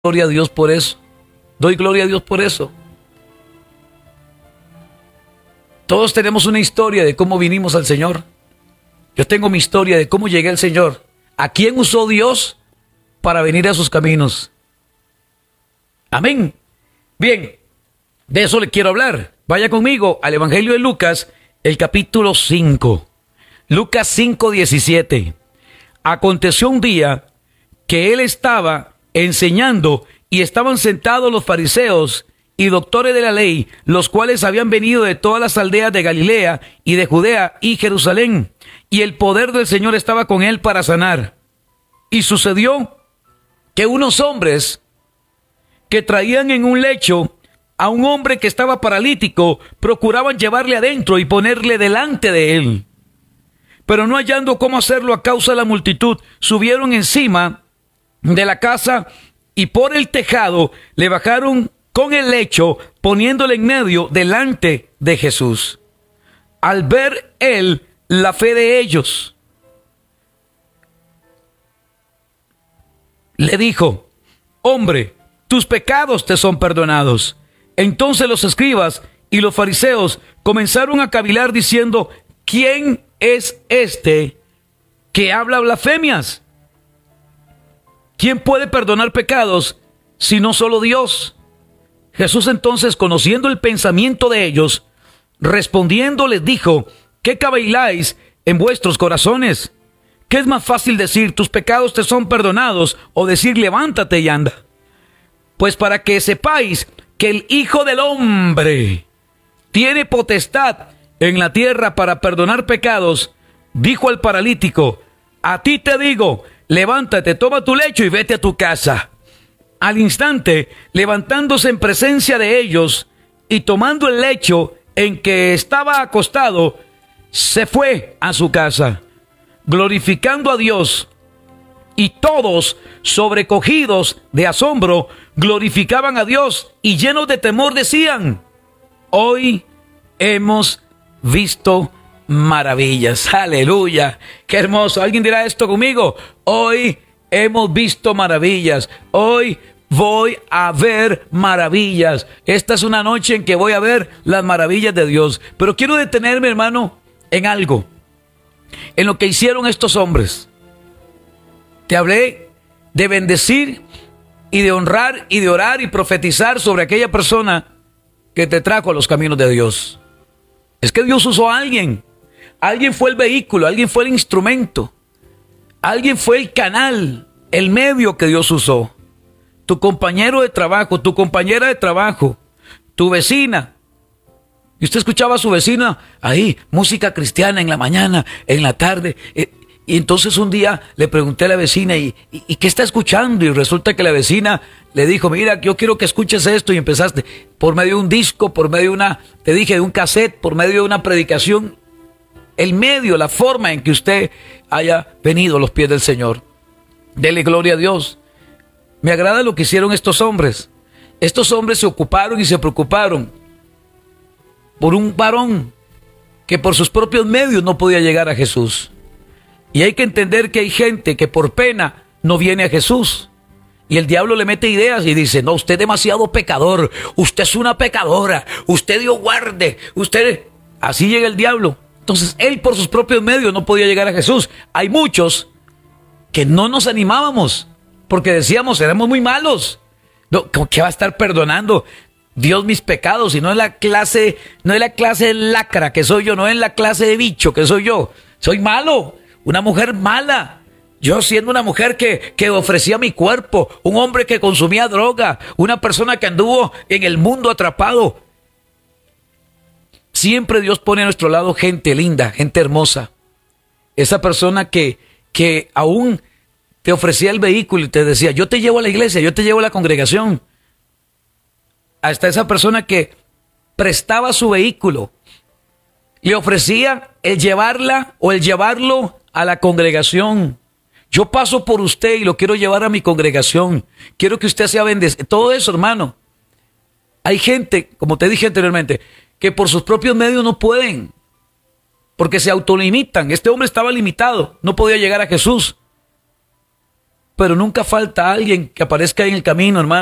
gloria a Dios por eso. Doy gloria a Dios por eso. Todos tenemos una historia de cómo vinimos al Señor. Yo tengo mi historia de cómo llegué al Señor. ¿A quién usó Dios para venir a sus caminos? Amén. Bien, de eso le quiero hablar. Vaya conmigo al Evangelio de Lucas, el capítulo 5. Lucas 5:17. Aconteció un día que él estaba enseñando y estaban sentados los fariseos y doctores de la ley, los cuales habían venido de todas las aldeas de Galilea y de Judea y Jerusalén, y el poder del Señor estaba con él para sanar. Y sucedió que unos hombres que traían en un lecho a un hombre que estaba paralítico, procuraban llevarle adentro y ponerle delante de él. Pero no hallando cómo hacerlo a causa de la multitud, subieron encima de la casa y por el tejado le bajaron con el lecho, poniéndole en medio delante de Jesús. Al ver él la fe de ellos, le dijo: hombre, tus pecados te son perdonados. Entonces los escribas y los fariseos comenzaron a cavilar diciendo: ¿quién es este que habla blasfemias? ¿Quién puede perdonar pecados sino solo Dios? Jesús entonces, conociendo el pensamiento de ellos, respondiendo les dijo: ¿qué caviláis en vuestros corazones? ¿Qué es más fácil decir: tus pecados te son perdonados, o decir: levántate y anda? Pues para que sepáis que el Hijo del Hombre tiene potestad en la tierra para perdonar pecados, dijo al paralítico: a ti te digo, levántate, toma tu lecho y vete a tu casa. Al instante, levantándose en presencia de ellos y tomando el lecho en que estaba acostado, se fue a su casa, glorificando a Dios. Y todos, sobrecogidos de asombro, glorificaban a Dios y llenos de temor decían: hoy hemos visto maravillas. Aleluya, qué hermoso. ¿Alguien dirá esto conmigo? Hoy hemos visto maravillas. Hoy voy a ver maravillas. Esta es una noche en que voy a ver las maravillas de Dios. Pero quiero detenerme, hermano, en algo, en lo que hicieron estos hombres. Te hablé de bendecir y de honrar y de orar y profetizar sobre aquella persona que te trajo a los caminos de Dios. Es que Dios usó a alguien. Alguien fue el vehículo, alguien fue el instrumento, alguien fue el canal, el medio que Dios usó. Tu compañero de trabajo, tu compañera de trabajo, tu vecina. Y usted escuchaba a su vecina ahí, música cristiana en la mañana, en la tarde. Y entonces un día le pregunté a la vecina, ¿y qué está escuchando? Y resulta que la vecina le dijo: mira, yo quiero que escuches esto. Y empezaste por medio de un disco, por medio de un cassette, por medio de una predicación. El medio, la forma en que usted haya venido a los pies del Señor. Dele gloria a Dios. Me agrada lo que hicieron estos hombres. Estos hombres se ocuparon y se preocuparon por un varón que por sus propios medios no podía llegar a Jesús. Y hay que entender que hay gente que por pena no viene a Jesús. Y el diablo le mete ideas y dice: no, usted es demasiado pecador, usted es una pecadora, usted Dios guarde, usted... Así llega el diablo. Entonces él por sus propios medios no podía llegar a Jesús. Hay muchos que no nos animábamos porque decíamos: éramos muy malos. No, ¿qué va a estar perdonando Dios mis pecados? Si no es la clase de lacra que soy yo, no es la clase de bicho que soy yo. Soy malo. Una mujer mala, yo siendo una mujer que ofrecía mi cuerpo, un hombre que consumía droga, una persona que anduvo en el mundo atrapado. Siempre Dios pone a nuestro lado gente linda, gente hermosa. Esa persona que aún te ofrecía el vehículo y te decía: yo te llevo a la iglesia, yo te llevo a la congregación. Hasta esa persona que prestaba su vehículo, le ofrecía el llevarla o el llevarlo a la congregación. Yo paso por usted y lo quiero llevar a mi congregación. Quiero que usted sea bendecido. Todo eso, hermano. Hay gente, como te dije anteriormente, que por sus propios medios no pueden, porque se autolimitan. Este hombre estaba limitado, no podía llegar a Jesús. pero nunca falta alguien que aparezca en el camino, hermano.